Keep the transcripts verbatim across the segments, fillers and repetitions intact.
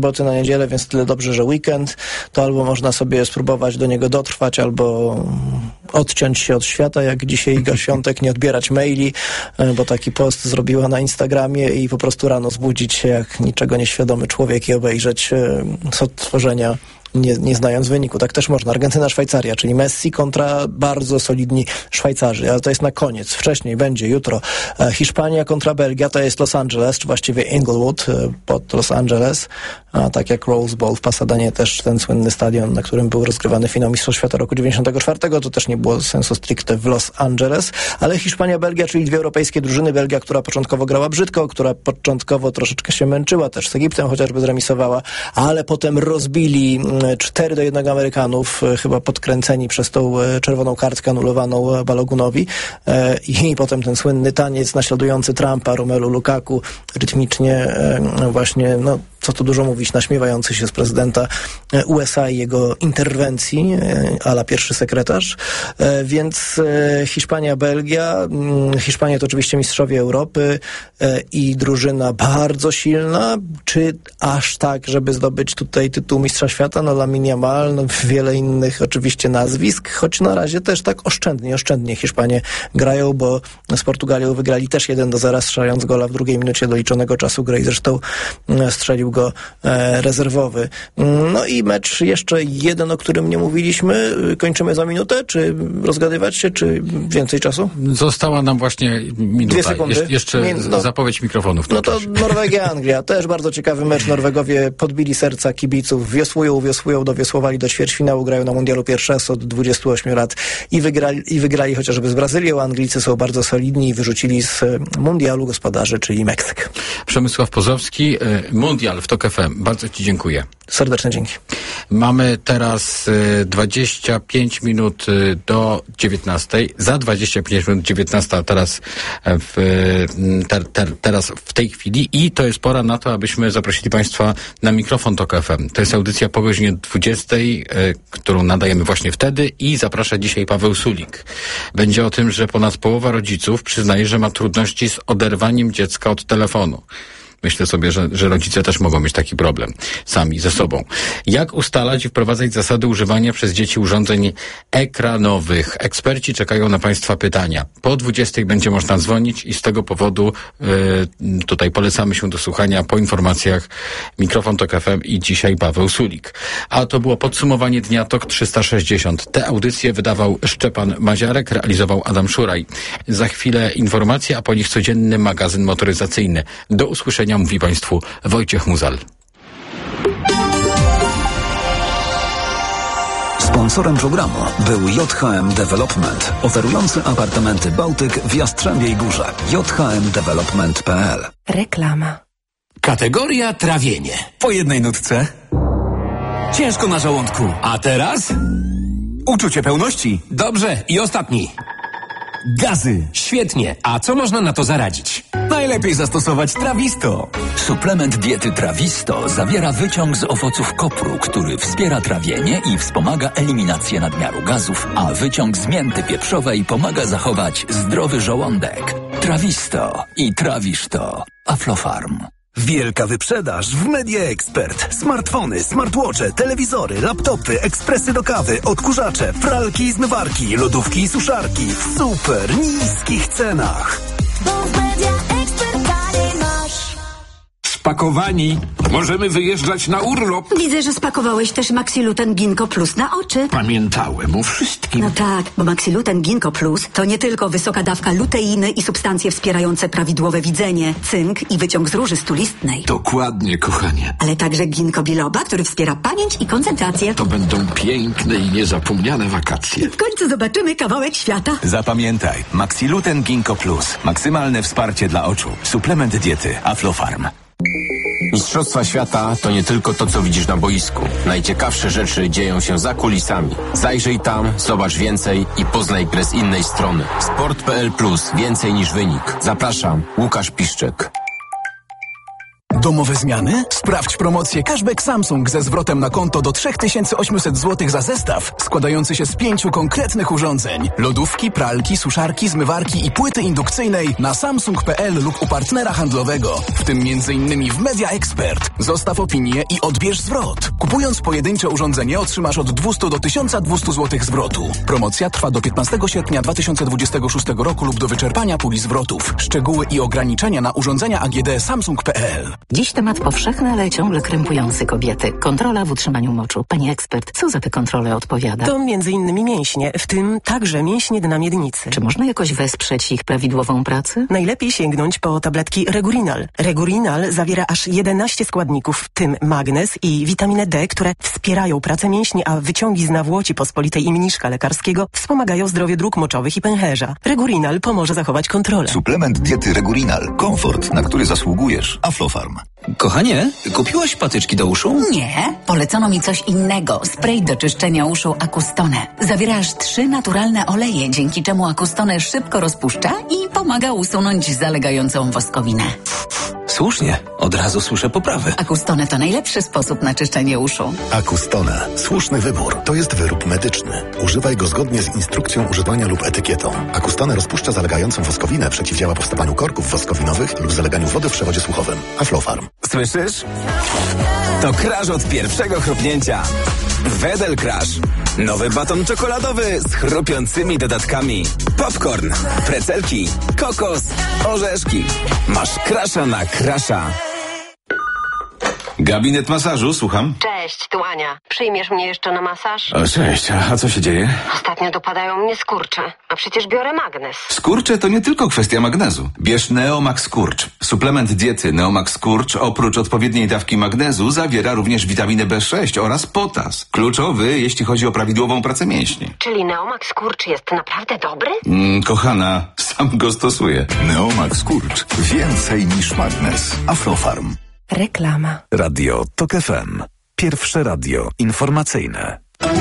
soboty na niedzielę, więc tyle dobrze, że weekend, to albo można sobie spróbować do niego dotrwać, albo odciąć się od świata, jak dzisiaj Iga Świątek, nie odbierać maili, bo taki post zrobiła na Instagramie i po prostu rano zbudzić się jak niczego nieświadomy człowiek i obejrzeć z odtworzenia, Nie, nie znając wyniku. Tak też można. Argentyna, Szwajcaria, czyli Messi kontra bardzo solidni Szwajcarzy, ale to jest na koniec. Wcześniej będzie, jutro e, Hiszpania kontra Belgia, to jest Los Angeles, czy właściwie Inglewood e, pod Los Angeles, a tak jak Rose Bowl w Pasadenie, też ten słynny stadion, na którym był rozgrywany finał Mistrzostw Świata roku dziewięćdziesiątego czwartego, to też nie było sensu stricte w Los Angeles, ale Hiszpania, Belgia, czyli dwie europejskie drużyny. Belgia, która początkowo grała brzydko, która początkowo troszeczkę się męczyła, też z Egiptem chociażby zremisowała, ale potem rozbili cztery do jednego Amerykanów, chyba podkręceni przez tą czerwoną kartkę anulowaną Balogunowi, i potem ten słynny taniec naśladujący Trumpa, Romelu Lukaku, rytmicznie właśnie, no co tu dużo mówić, naśmiewający się z prezydenta U S A i jego interwencji, a la pierwszy sekretarz. Więc Hiszpania, Belgia. Hiszpania to oczywiście mistrzowie Europy i drużyna bardzo silna. Czy aż tak, żeby zdobyć tutaj tytuł mistrza świata? No Lamine Yamal, no wiele innych oczywiście nazwisk, choć na razie też tak oszczędnie, oszczędnie Hiszpanie grają, bo z Portugalią wygrali też jeden do zera, strzelając gola w drugiej minucie doliczonego czasu gry i zresztą strzelił go e, rezerwowy. No i mecz jeszcze jeden, o którym nie mówiliśmy. Kończymy za minutę, czy rozgadywać się, czy więcej czasu? Została nam właśnie minuta. Dwie sekundy. Jesz- jeszcze Min- no, zapowiedź mikrofonów. No to Norwegia, Anglia. Też bardzo ciekawy mecz. Norwegowie podbili serca kibiców. Wiosłują, wiosłują, dowiosłowali do ćwierćfinału, grają na mundialu pierwszy raz od dwudziestu ośmiu lat i wygrali, i wygrali chociażby z Brazylią. Anglicy są bardzo solidni i wyrzucili z mundialu gospodarzy, czyli Meksyk. Przemysław Pozowski, Mundial w Tok F M. Bardzo Ci dziękuję. Serdeczne dzięki. Mamy teraz y, dwadzieścia pięć minut y, do dziewiętnastej. Za dwadzieścia pięć minut dziewiętnasta teraz w, y, ter, ter, teraz w tej chwili i to jest pora na to, abyśmy zaprosili Państwa na mikrofon Tok F M. To jest audycja po godzinie dwudziestej, y, którą nadajemy właśnie wtedy i zaprasza dzisiaj Paweł Sulik. Będzie o tym, że ponad połowa rodziców przyznaje, że ma trudności z oderwaniem dziecka od telefonu. Myślę sobie, że, że rodzice też mogą mieć taki problem sami ze sobą. Jak ustalać i wprowadzać zasady używania przez dzieci urządzeń ekranowych? Eksperci czekają na Państwa pytania. Po dwudziestej będzie można dzwonić i z tego powodu y, tutaj polecamy się do słuchania po informacjach Mikrofon Tok F M i dzisiaj Paweł Sulik. A to było podsumowanie dnia Tok trzysta sześćdziesiąt. Te audycje wydawał Szczepan Maziarek, realizował Adam Szuraj. Za chwilę informacje, a po nich codzienny magazyn motoryzacyjny. Do usłyszenia. Mówi Państwu Wojciech Muzal. Sponsorem programu był J H M Development, oferujący apartamenty Bałtyk w Jastrzębiej Górze. j h m development kropka p l. Reklama. Kategoria trawienie. Po jednej nutce. Ciężko na żołądku. A teraz? Uczucie pełności. Dobrze, i ostatni. Gazy. Świetnie. A co można na to zaradzić? Najlepiej zastosować Trawisto. Suplement diety Trawisto zawiera wyciąg z owoców kopru, który wspiera trawienie i wspomaga eliminację nadmiaru gazów, a wyciąg z mięty pieprzowej pomaga zachować zdrowy żołądek. Trawisto i trawisz to. Aflofarm. Wielka wyprzedaż w Media Expert. Smartfony, smartwatche, telewizory, laptopy, ekspresy do kawy, odkurzacze, pralki i zmywarki, lodówki i suszarki w super niskich cenach. Bo w Media Expert taniej masz. Spakowani. Możemy wyjeżdżać na urlop. Widzę, że spakowałeś też Maxiluten Ginkgo Plus na oczy. Pamiętałem o wszystkim. No tak, bo Maxiluten Ginkgo Plus to nie tylko wysoka dawka luteiny i substancje wspierające prawidłowe widzenie, cynk i wyciąg z róży stulistnej. Dokładnie, kochanie. Ale także ginkgo biloba, który wspiera pamięć i koncentrację. To będą piękne i niezapomniane wakacje. W końcu zobaczymy kawałek świata. Zapamiętaj, Maxiluten Ginkgo Plus. Maksymalne wsparcie dla oczu. Suplement diety Aflofarm. Mistrzostwa świata to nie tylko to, co widzisz na boisku. Najciekawsze rzeczy dzieją się za kulisami. Zajrzyj tam, zobacz więcej i poznaj grę z innej strony. sport kropka p l plus. Więcej niż wynik. Zapraszam, Łukasz Piszczek. Domowe zmiany? Sprawdź promocję Cashback Samsung ze zwrotem na konto do trzy tysiące osiemset złotych za zestaw składający się z pięciu konkretnych urządzeń. Lodówki, pralki, suszarki, zmywarki i płyty indukcyjnej na samsung kropka p l lub u partnera handlowego, w tym między innymi w Media Expert. Zostaw opinię i odbierz zwrot. Kupując pojedyncze urządzenie otrzymasz od dwieście do tysiąca dwieście złotych zwrotu. Promocja trwa do piętnastego sierpnia dwa tysiące dwudziestego szóstego roku lub do wyczerpania puli zwrotów. Szczegóły i ograniczenia na urządzenia A G D samsung kropka p l. Dziś temat powszechny, ale ciągle krępujący kobiety. Kontrola w utrzymaniu moczu. Pani ekspert, co za tę kontrolę odpowiada? To między innymi mięśnie, w tym także mięśnie dna miednicy. Czy można jakoś wesprzeć ich prawidłową pracę? Najlepiej sięgnąć po tabletki Regurinal. Regurinal zawiera aż jedenaście składników, w tym magnez i witaminę D, które wspierają pracę mięśni, a wyciągi z nawłoci pospolitej i mniszka lekarskiego wspomagają zdrowie dróg moczowych i pęcherza. Regurinal pomoże zachować kontrolę. Suplement diety Regurinal. Komfort, na który zasługujesz. Aflofarm. Kochanie, kupiłaś patyczki do uszu? Nie, polecono mi coś innego. Spray do czyszczenia uszu Acustone. Zawiera aż trzy naturalne oleje, dzięki czemu Acustone szybko rozpuszcza i pomaga usunąć zalegającą woskowinę. Słusznie, od razu słyszę poprawę. Acustone to najlepszy sposób na czyszczenie uszu. Acustone. Słuszny wybór. To jest wyrób medyczny. Używaj go zgodnie z instrukcją używania lub etykietą. Acustone rozpuszcza zalegającą woskowinę, przeciwdziała powstawaniu korków woskowinowych lub zaleganiu wody w przewodzie słuchowym. Aflofarm. Słyszysz? To crash od pierwszego chrupnięcia. Wedel Crash. Nowy baton czekoladowy z chrupiącymi dodatkami. Popcorn, precelki, kokos, orzeszki. Masz crasha na crasha. Gabinet masażu, słucham. Cześć, tu Ania. Przyjmiesz mnie jeszcze na masaż? O, cześć, a co się dzieje? Ostatnio dopadają mnie skurcze, a przecież biorę magnez. Skurcze to nie tylko kwestia magnezu. Bierz Neomax Skurcz. Suplement diety Neomax Skurcz oprócz odpowiedniej dawki magnezu zawiera również witaminę B sześć oraz potas. Kluczowy, jeśli chodzi o prawidłową pracę mięśni. Czyli Neomax Skurcz jest naprawdę dobry? Mm, kochana, sam go stosuję. Neomax Skurcz. Więcej niż magnez. Aflofarm. Reklama. Radio Tok F M. Pierwsze radio informacyjne.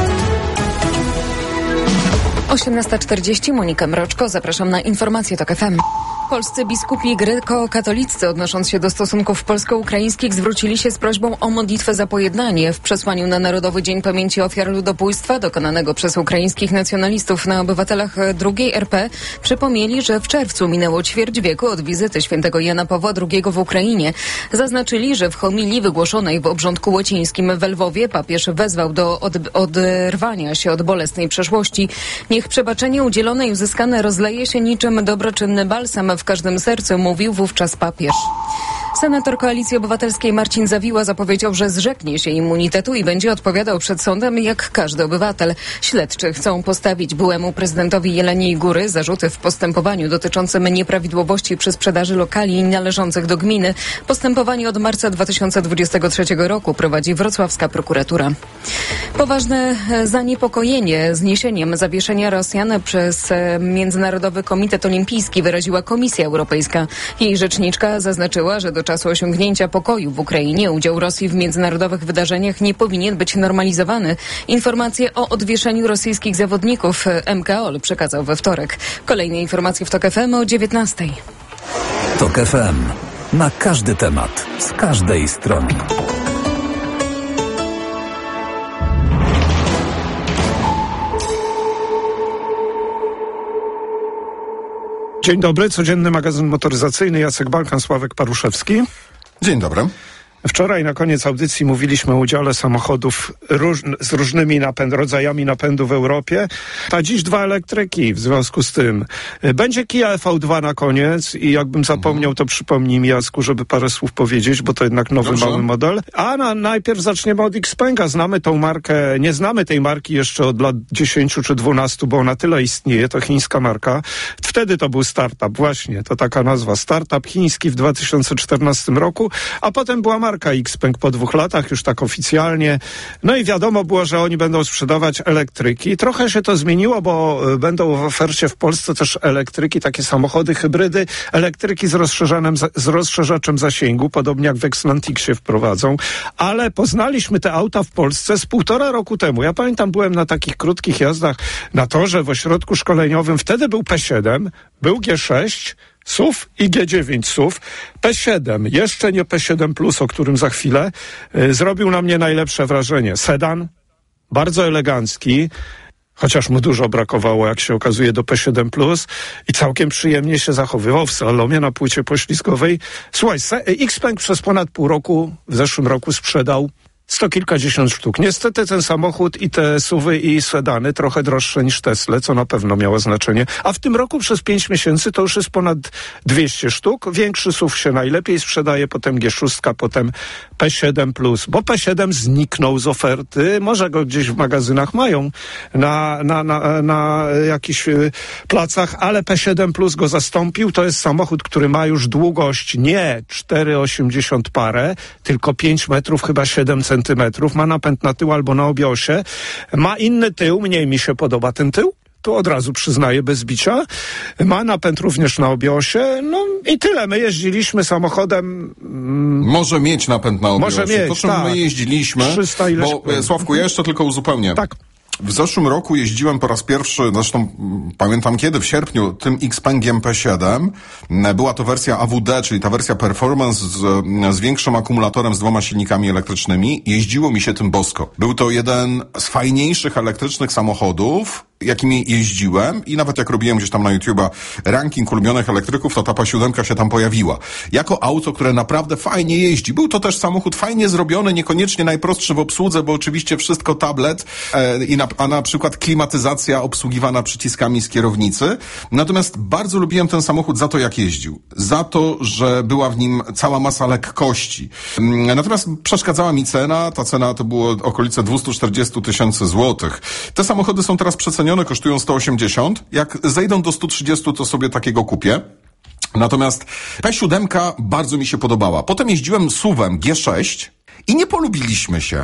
osiemnasta czterdzieści, Monika Mroczko, zapraszam na informacje Tok F M. Polscy biskupi grekokatoliccy, odnosząc się do stosunków polsko-ukraińskich, zwrócili się z prośbą o modlitwę za pojednanie. W przesłaniu na Narodowy Dzień Pamięci Ofiar Ludobójstwa dokonanego przez ukraińskich nacjonalistów na obywatelach drugiej R P przypomnieli, że w czerwcu minęło ćwierć wieku od wizyty świętego Jana Pawła drugiego w Ukrainie. Zaznaczyli, że w homilii wygłoszonej w obrządku łacińskim w Lwowie papież wezwał do od, oderwania się od bolesnej przeszłości. Niech przebaczenie udzielone i uzyskane rozleje się niczym dobroczynny balsam w każdym sercu, mówił wówczas papież. Senator Koalicji Obywatelskiej Marcin Zawiła zapowiedział, że zrzeknie się immunitetu i będzie odpowiadał przed sądem jak każdy obywatel. Śledczy chcą postawić byłemu prezydentowi Jeleniej Góry zarzuty w postępowaniu dotyczącym nieprawidłowości przy sprzedaży lokali należących do gminy. Postępowanie od marca dwa tysiące dwudziestego trzeciego roku prowadzi wrocławska prokuratura. Poważne zaniepokojenie zniesieniem zawieszenia Rosjan przez Międzynarodowy Komitet Olimpijski wyraziła Komisja Europejska. Jej rzeczniczka zaznaczyła, że do czasu osiągnięcia pokoju w Ukrainie udział Rosji w międzynarodowych wydarzeniach nie powinien być normalizowany. Informacje o odwieszeniu rosyjskich zawodników M K O L przekazał we wtorek. Kolejne informacje w Tok F M o dziewiętnastej. Tok F M. Na każdy temat, z każdej strony. Dzień dobry, codzienny magazyn motoryzacyjny, Jacek Balkan, Sławek Paruszewski. Dzień dobry. Wczoraj na koniec audycji mówiliśmy o udziale samochodów róż, z różnymi napęd, rodzajami napędu w Europie, a dziś dwa elektryki w związku z tym. Będzie Kia F V dwa na koniec i jakbym zapomniał, to przypomnij mi, Jacku, żeby parę słów powiedzieć, bo to jednak nowy, Dobrze. mały model. A na, najpierw zaczniemy od Xpenga. Znamy tą markę, nie znamy tej marki jeszcze od lat dziesięciu czy dwunastu, bo ona tyle istnieje, to chińska marka. Wtedy to był startup, właśnie, to taka nazwa, startup chiński w dwa tysiące czternastym roku, a potem była marka marka Xpeng po dwóch latach, już tak oficjalnie. No i wiadomo było, że oni będą sprzedawać elektryki. Trochę się to zmieniło, bo będą w ofercie w Polsce też elektryki, takie samochody, hybrydy, elektryki z rozszerzanym, z rozszerzaczem zasięgu, podobnie jak w Xnantixie wprowadzą. Ale poznaliśmy te auta w Polsce z półtora roku temu. Ja pamiętam, byłem na takich krótkich jazdach na torze w ośrodku szkoleniowym. Wtedy był P siedem, był G sześć, S U V i G dziewięć S U V. P siedem, jeszcze nie P siedem Plus, o którym za chwilę, y, zrobił na mnie najlepsze wrażenie. Sedan, bardzo elegancki, chociaż mu dużo brakowało, jak się okazuje, do P siedem Plus i całkiem przyjemnie się zachowywał w salomie na płycie poślizgowej. Słuchaj, Xpeng przez ponad pół roku, w zeszłym roku sprzedał sto kilkadziesiąt sztuk. Niestety ten samochód i te S U V-y i sedany trochę droższe niż Tesla, co na pewno miało znaczenie. A w tym roku przez pięć miesięcy to już jest ponad dwieście sztuk. Większy S U V się najlepiej sprzedaje, potem G sześć, potem P siedem Plus, bo P siedem zniknął z oferty. Może go gdzieś w magazynach mają na, na, na, na jakichś placach, ale P siedem Plus go zastąpił. To jest samochód, który ma już długość nie cztery osiemdziesiąt parę, tylko pięć metrów, chyba siedem centymetrów. Ma napęd na tył albo na obiosie. Ma inny tył, mniej mi się podoba ten tył. To od razu przyznaję bez bicia. Ma napęd również na obiosie. No i tyle. My jeździliśmy samochodem... Mm, może mieć napęd na obiosie. Może mieć, to, czym tak. my jeździliśmy... trzysta ileś... Bo, Sławku, ja jeszcze tylko uzupełnię. Tak. W zeszłym roku jeździłem po raz pierwszy, zresztą pamiętam kiedy, w sierpniu, tym Xpengiem P siedem. Była to wersja A W D, czyli ta wersja Performance z, z większym akumulatorem, z dwoma silnikami elektrycznymi. Jeździło mi się tym bosko. Był to jeden z fajniejszych elektrycznych samochodów, jakimi jeździłem i nawet jak robiłem gdzieś tam na YouTube'a ranking ulubionych elektryków, to ta P siedem się tam pojawiła. Jako auto, które naprawdę fajnie jeździ. Był to też samochód fajnie zrobiony, niekoniecznie najprostszy w obsłudze, bo oczywiście wszystko tablet, e, i na, a na przykład klimatyzacja obsługiwana przyciskami z kierownicy. Natomiast bardzo lubiłem ten samochód za to, jak jeździł. Za to, że była w nim cała masa lekkości. Natomiast przeszkadzała mi cena. Ta cena to było okolice dwieście czterdzieści tysięcy złotych. Te samochody są teraz przecenione, kosztują sto osiemdziesiąt. Jak zejdą do sto trzydzieści, to sobie takiego kupię. Natomiast P siedem bardzo mi się podobała. Potem jeździłem S U V-em G sześć i nie polubiliśmy się.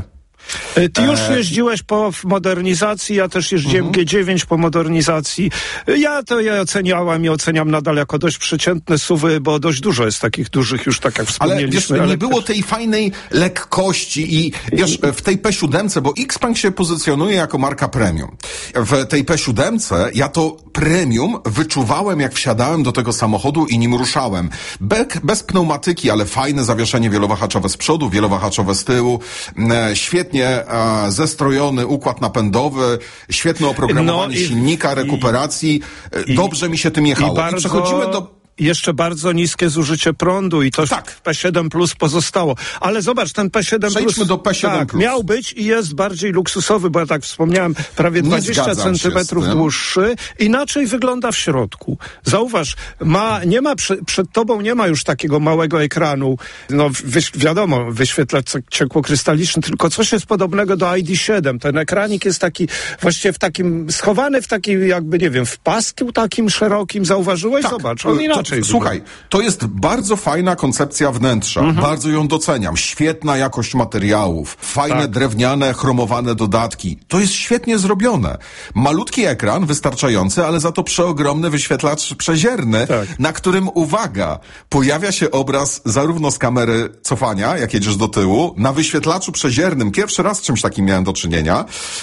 Ty już jeździłeś po modernizacji, ja też jeździłem mhm. G dziewięć po modernizacji. Ja to ja oceniałem i oceniam nadal jako dość przeciętne S U V-y, bo dość dużo jest takich dużych już, tak jak wspomnieliśmy. Ale wiesz, nie było tej fajnej lekkości i wiesz, w tej P siedem, bo Xpeng się pozycjonuje jako marka premium. W tej P siedem ja to premium wyczuwałem, jak wsiadałem do tego samochodu i nim ruszałem. Be- bez pneumatyki, ale fajne zawieszenie wielowahaczowe z przodu, wielowahaczowe z tyłu. E, świetnie e, zestrojony układ napędowy, świetne oprogramowanie no i, silnika, rekuperacji. I, Dobrze mi się tym jechało. I, bardzo... I przechodzimy do... Jeszcze bardzo niskie zużycie prądu i to tak. w P siedem Plus pozostało. Ale zobacz, ten P siedem Plus... Przejdźmy do P siedem tak, Plus. Miał być i jest bardziej luksusowy, bo ja tak wspomniałem, prawie dwadzieścia centymetrów dłuższy. Inaczej wygląda w środku. Zauważ, ma, nie ma przy, przed tobą nie ma już takiego małego ekranu, no wyś, wiadomo, wyświetlacz ciekłokrystaliczny, tylko coś jest podobnego do I D siedem. Ten ekranik jest taki, właściwie w takim, schowany w takim, jakby, nie wiem, w pasku takim szerokim. Zauważyłeś? Tak. Zobacz, on inaczej. Słuchaj, to jest bardzo fajna koncepcja wnętrza. Mhm. Bardzo ją doceniam. Świetna jakość materiałów. Fajne, tak. drewniane, chromowane dodatki. To jest świetnie zrobione. Malutki ekran, wystarczający, ale za to przeogromny wyświetlacz przezierny, tak. na którym, uwaga, pojawia się obraz zarówno z kamery cofania, jak jedziesz do tyłu, na wyświetlaczu przeziernym. Pierwszy raz z czymś takim miałem do czynienia.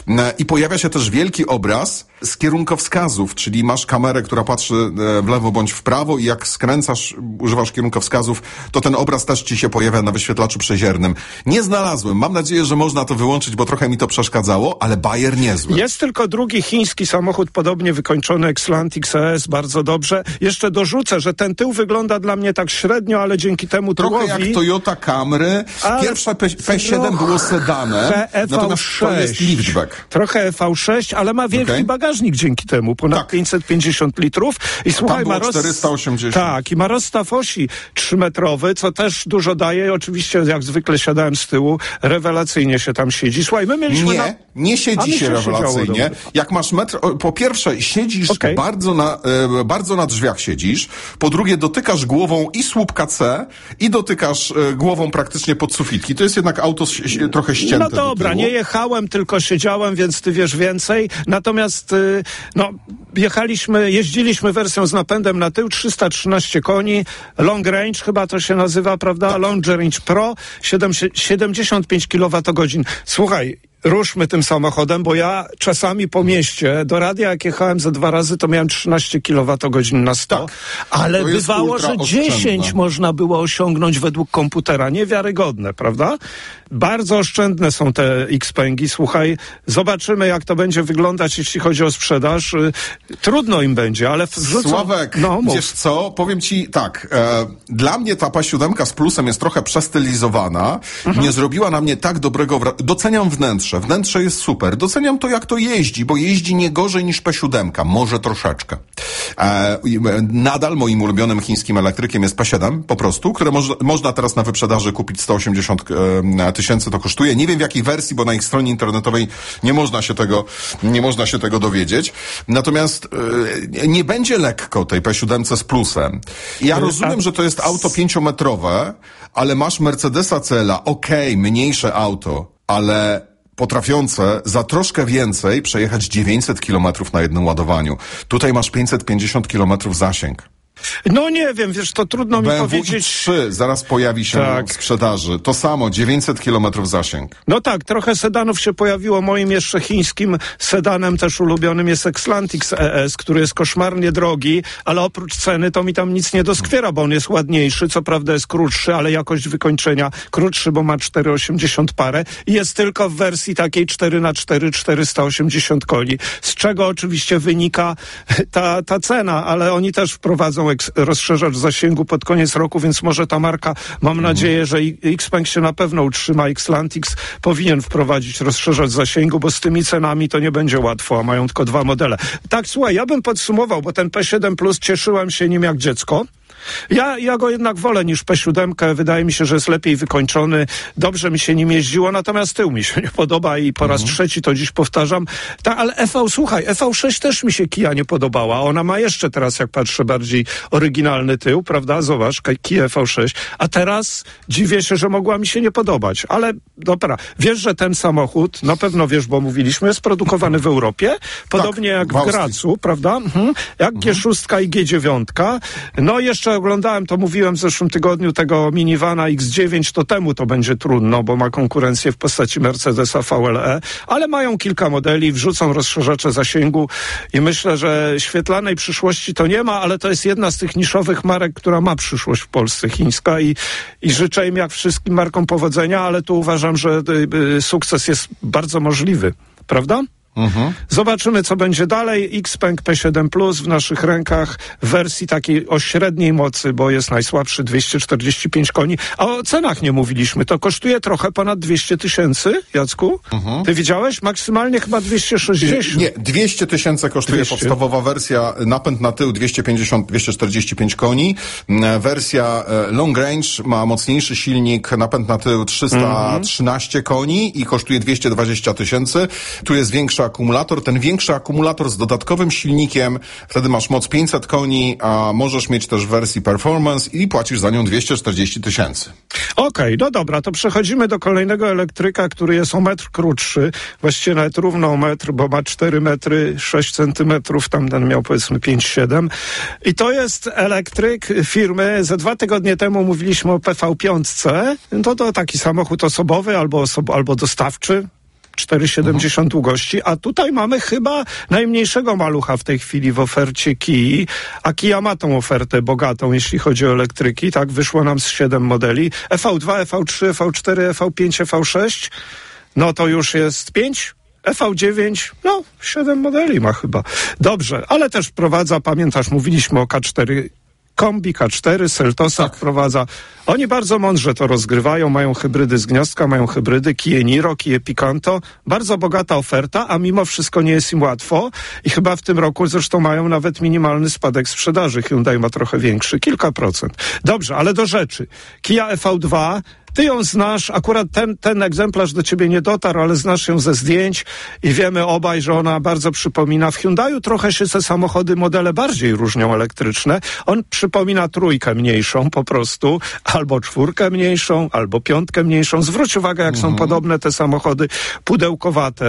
I pojawia się też wielki obraz z kierunkowskazów, czyli masz kamerę, która patrzy w lewo bądź w prawo i jak skręcasz, używasz kierunkowskazów, to ten obraz też ci się pojawia na wyświetlaczu przeziernym. Nie znalazłem. Mam nadzieję, że można to wyłączyć, bo trochę mi to przeszkadzało, ale bajer niezły. Jest tylko drugi chiński samochód, podobnie wykończony, Xlant X S, bardzo dobrze. Jeszcze dorzucę, że ten tył wygląda dla mnie tak średnio, ale dzięki temu trochę tyłowi... Trochę jak Toyota Camry. Pierwsze P siedem było sedanem, natomiast to jest liftback. Trochę E V sześć, ale ma wielki okay. bagażnik dzięki temu, ponad tak. pięćset pięćdziesiąt litrów. I słuchaj, ma roz... czterysta osiemdziesiąt. Tak, i ma rozstaw osi trzymetrowy, co też dużo daje. Oczywiście, jak zwykle siadałem z tyłu, rewelacyjnie się tam siedzi. Słuchaj, my mieliśmy... Nie, na... nie siedzi się, się rewelacyjnie. Jak masz metr... Po pierwsze, siedzisz okay. bardzo, na, e, bardzo na drzwiach siedzisz. Po drugie, dotykasz głową i słupka C i dotykasz e, głową praktycznie pod sufitki. To jest jednak auto ś- trochę ścięte. No dobra, do nie jechałem, tylko siedziałem, więc ty wiesz więcej. Natomiast, y, no, jechaliśmy, jeździliśmy wersją z napędem na tył, trzysta trzynaście koni, long range chyba to się nazywa, prawda? Tak. Long range Pro, siedemdziesiąt pięć kilowatogodzin. Słuchaj, ruszmy tym samochodem, bo ja czasami po mieście do radia jak jechałem ze dwa razy, to miałem trzynaście kilowatogodzin na sto, tak, ale bywało, że dziesięć można było osiągnąć według komputera. Niewiarygodne, prawda? Bardzo oszczędne są te Xpengi. Słuchaj, zobaczymy jak to będzie wyglądać, jeśli chodzi o sprzedaż. Trudno im będzie, ale wrzucą... Sławek, no, wiesz co, powiem ci tak, e, dla mnie ta P siedem z plusem jest trochę przestylizowana, mhm. nie zrobiła na mnie tak dobrego wrażenia. Doceniam wnętrze, wnętrze jest super, doceniam to jak to jeździ, bo jeździ nie gorzej niż P siedem, może troszeczkę. E, nadal moim ulubionym chińskim elektrykiem jest P siedem, po prostu, które moż, można teraz na wyprzedaży kupić sto osiemdziesiąt tysięcy, to kosztuje. Nie wiem w jakiej wersji, bo na ich stronie internetowej nie można się tego, nie można się tego dowiedzieć. Natomiast e, nie będzie lekko tej P siedem z plusem. Ja rozumiem, że to jest auto pięciometrowe, ale masz Mercedesa C L A, okej, okay, mniejsze auto, ale potrafiące za troszkę więcej przejechać dziewięćset kilometrów na jednym ładowaniu. Tutaj masz pięćset pięćdziesiąt kilometrów zasięg. No nie wiem, wiesz, to trudno mi B M W powiedzieć. i trzy zaraz pojawi się tak. w sprzedaży. To samo, dziewięćset kilometrów zasięg. No tak, trochę sedanów się pojawiło. Moim jeszcze chińskim sedanem też ulubionym jest Xlantix E S, który jest koszmarnie drogi, ale oprócz ceny to mi tam nic nie doskwiera, bo on jest ładniejszy, co prawda jest krótszy, ale jakość wykończenia krótszy, bo ma cztery osiemdziesiąt parę i jest tylko w wersji takiej cztery na cztery, czterysta osiemdziesiąt koni, z czego oczywiście wynika ta, ta cena, ale oni też wprowadzą rozszerzacz zasięgu pod koniec roku, więc może ta marka, mam nadzieję, że Xpeng się na pewno utrzyma. Xlantix powinien wprowadzić rozszerzacz zasięgu, bo z tymi cenami to nie będzie łatwo, a mają tylko dwa modele. Tak, słuchaj, ja bym podsumował, bo ten P siedem Plus, cieszyłem się nim jak dziecko. Ja, ja go jednak wolę niż P siedem. Wydaje mi się, że jest lepiej wykończony. Dobrze mi się nim jeździło, natomiast tył mi się nie podoba i po raz mhm. trzeci to dziś powtarzam. Ta, ale E V, słuchaj, E V sześć też mi się Kia nie podobała. Ona ma jeszcze teraz, jak patrzę, bardziej oryginalny tył, prawda? Zobacz, Kia E V sześć. A teraz dziwię się, że mogła mi się nie podobać. Ale dobra, wiesz, że ten samochód, na pewno wiesz, bo mówiliśmy, jest produkowany w Europie. Podobnie tak, jak w, w Gracu, prawda? Mhm. Jak mhm. G sześć i G dziewięć. No jeszcze oglądałem, to mówiłem w zeszłym tygodniu, tego minivana X dziewięć, to temu to będzie trudno, bo ma konkurencję w postaci Mercedesa V L E, ale mają kilka modeli, wrzucą rozszerzacze zasięgu i myślę, że świetlanej przyszłości to nie ma, ale to jest jedna z tych niszowych marek, która ma przyszłość w Polsce, chińska i, i życzę im jak wszystkim markom powodzenia, ale tu uważam, że y, y, sukces jest bardzo możliwy, prawda? Mhm. Zobaczymy, co będzie dalej. Xpeng P siedem Plus w naszych rękach w wersji takiej o średniej mocy, bo jest najsłabszy, dwieście czterdzieści pięć koni. A o cenach nie mówiliśmy. To kosztuje trochę ponad dwieście tysięcy, Jacku? Mhm. Ty widziałeś? Maksymalnie chyba dwieście sześćdziesiąt. Nie, dwieście tysięcy kosztuje dwieście. Podstawowa wersja, napęd na tył dwieście pięćdziesiąt, dwieście czterdzieści pięć koni. Wersja long range ma mocniejszy silnik, napęd na tył trzysta trzynaście mhm. koni i kosztuje dwieście dwadzieścia tysięcy. Tu jest większa akumulator, ten większy akumulator z dodatkowym silnikiem, wtedy masz moc pięćset koni, a możesz mieć też w wersji performance i płacisz za nią dwieście czterdzieści tysięcy. Okej, okay, no dobra, to przechodzimy do kolejnego elektryka, który jest o metr krótszy, właściwie nawet równo o metr, bo ma cztery metry sześć centymetrów, tamten miał powiedzmy pięć siedem i to jest elektryk firmy, ze dwa tygodnie temu mówiliśmy o P V pięć. To to taki samochód osobowy albo, osob- albo dostawczy, cztery siedemdziesiąt długości, a tutaj mamy chyba najmniejszego malucha w tej chwili w ofercie Kii, a Kia ma tą ofertę bogatą, jeśli chodzi o elektryki, tak, wyszło nam z siedem modeli, E V dwa, E V trzy, E V cztery, E V pięć, E V sześć, no to już jest pięć, E V dziewięć, no siedem modeli ma chyba. Dobrze, ale też wprowadza, pamiętasz, mówiliśmy o K cztery, Kombi K cztery, Seltosa tak. wprowadza. Oni bardzo mądrze to rozgrywają, mają hybrydy z gniazdka, mają hybrydy Kia Niro, Kia Picanto. Bardzo bogata oferta, a mimo wszystko nie jest im łatwo i chyba w tym roku zresztą mają nawet minimalny spadek sprzedaży. Hyundai ma trochę większy, kilka procent. Dobrze, ale do rzeczy. Kia E V dwa, ty ją znasz, akurat ten, ten egzemplarz do ciebie nie dotarł, ale znasz ją ze zdjęć i wiemy obaj, że ona bardzo przypomina. W Hyundaiu trochę się te samochody, modele bardziej różnią elektryczne. On przypomina trójkę mniejszą po prostu, albo czwórkę mniejszą, albo piątkę mniejszą. Zwróć uwagę, jak mhm. są podobne te samochody pudełkowate.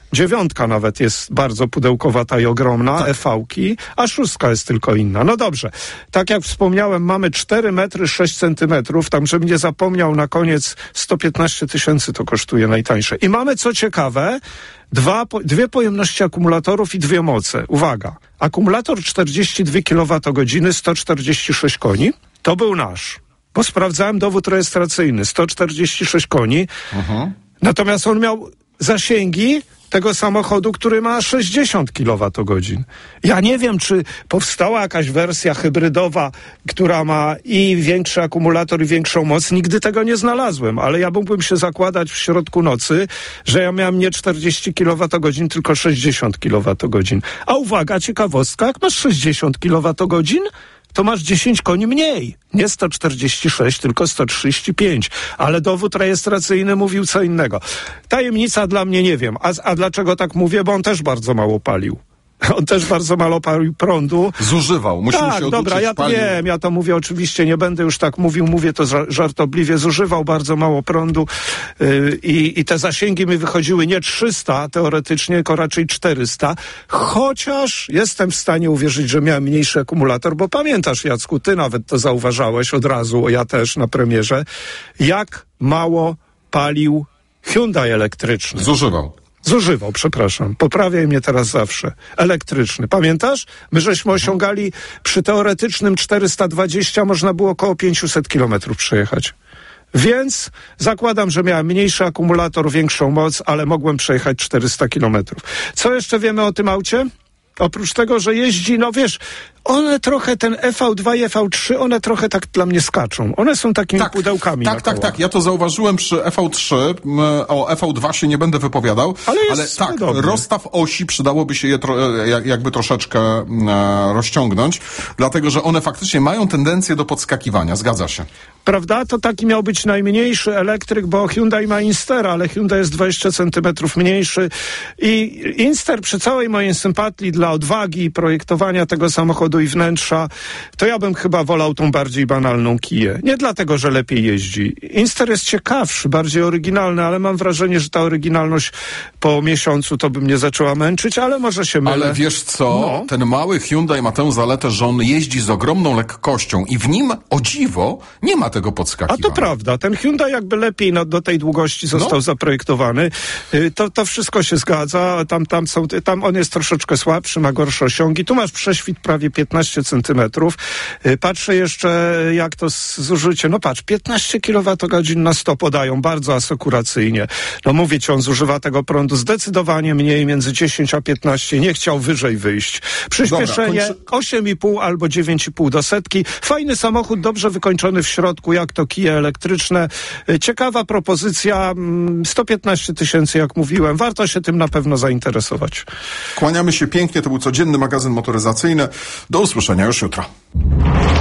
Dziewiątka nawet jest bardzo pudełkowata i ogromna, tak. E V-ki, a szóstka jest tylko inna. No dobrze, tak jak wspomniałem, mamy cztery metry sześć centymetrów, tam żebym nie zapomniał, na koniec sto piętnaście tysięcy to kosztuje najtańsze. I mamy, co ciekawe, dwa, dwie pojemności akumulatorów i dwie moce. Uwaga, akumulator czterdzieści dwie kilowatogodziny, sto czterdzieści sześć koni, to był nasz. Bo sprawdzałem dowód rejestracyjny, sto czterdzieści sześć koni, uh-huh. Natomiast on miał zasięgi tego samochodu, który ma sześćdziesiąt kilowatogodzin. Ja nie wiem, czy powstała jakaś wersja hybrydowa, która ma i większy akumulator, i większą moc. Nigdy tego nie znalazłem, ale ja mógłbym się zakładać w środku nocy, że ja miałem nie czterdzieści kilowatogodzin, tylko sześćdziesiąt kilowatogodzin. A uwaga, ciekawostka, jak masz sześćdziesiąt kilowatogodzin, to masz dziesięć koni mniej. Nie sto czterdzieści sześć, tylko sto trzydzieści pięć. Ale dowód rejestracyjny mówił co innego. Tajemnica dla mnie nie wiem. A, a dlaczego tak mówię? Bo on też bardzo mało palił. On też bardzo mało palił prądu. Zużywał. Musimy tak, się oduczyć. dobra, ja to palił. wiem, ja to mówię oczywiście, nie będę już tak mówił, mówię to żartobliwie. Zużywał bardzo mało prądu yy, i, i te zasięgi mi wychodziły nie trzysta teoretycznie, tylko raczej czterysta. Chociaż jestem w stanie uwierzyć, że miałem mniejszy akumulator, bo pamiętasz, Jacku, ty nawet to zauważałeś od razu, ja też na premierze, jak mało palił Hyundai elektryczny. Zużywał. Zużywał, przepraszam. Poprawiaj mnie teraz zawsze. Elektryczny. Pamiętasz? My żeśmy osiągali przy teoretycznym czterysta dwadzieścia, można było około pięćset kilometrów przejechać. Więc zakładam, że miałem mniejszy akumulator, większą moc, ale mogłem przejechać czterysta kilometrów. Co jeszcze wiemy o tym aucie? Oprócz tego, że jeździ, no wiesz, one trochę, ten E V dwa i E V trzy, one trochę tak dla mnie skaczą. One są takimi tak, pudełkami. Tak, tak, tak. Ja to zauważyłem przy E V trzy. O E V dwa się nie będę wypowiadał. Ale, jest ale tak, dobry. Rozstaw osi przydałoby się je tro, jakby troszeczkę e, rozciągnąć, dlatego, że one faktycznie mają tendencję do podskakiwania. Zgadza się. Prawda? To taki miał być najmniejszy elektryk, bo Hyundai ma Instara, ale Hyundai jest dwadzieścia centymetrów mniejszy. I Inster, przy całej mojej sympatii dla odwagi i projektowania tego samochodu i wnętrza, to ja bym chyba wolał tą bardziej banalną Kiję. Nie dlatego, że lepiej jeździ. Inster jest ciekawszy, bardziej oryginalny, ale mam wrażenie, że ta oryginalność po miesiącu to by mnie zaczęła męczyć, ale może się mylę. Ale wiesz co? No. Ten mały Hyundai ma tę zaletę, że on jeździ z ogromną lekkością i w nim, o dziwo, nie ma tego podskakiwania. A to prawda. Ten Hyundai jakby lepiej no, do tej długości został no. zaprojektowany. To, to wszystko się zgadza. Tam, tam, są, tam on jest troszeczkę słabszy, ma gorsze osiągi. Tu masz prześwit prawie piętnaście centymetrów. Patrzę jeszcze, jak to zużycie. No patrz, piętnaście kilowatogodzin na sto podają, bardzo asekuracyjnie. No mówię ci, on zużywa tego prądu zdecydowanie mniej, między dziesięć a piętnaście. Nie chciał wyżej wyjść. Przyspieszenie Dobra, kończy... osiem i pół albo dziewięć i pół do setki. Fajny samochód, dobrze wykończony w środku, jak to kije elektryczne. Ciekawa propozycja, sto piętnaście tysięcy, jak mówiłem. Warto się tym na pewno zainteresować. Kłaniamy się pięknie, to był codzienny magazyn motoryzacyjny. Do usłyszenia już jutro.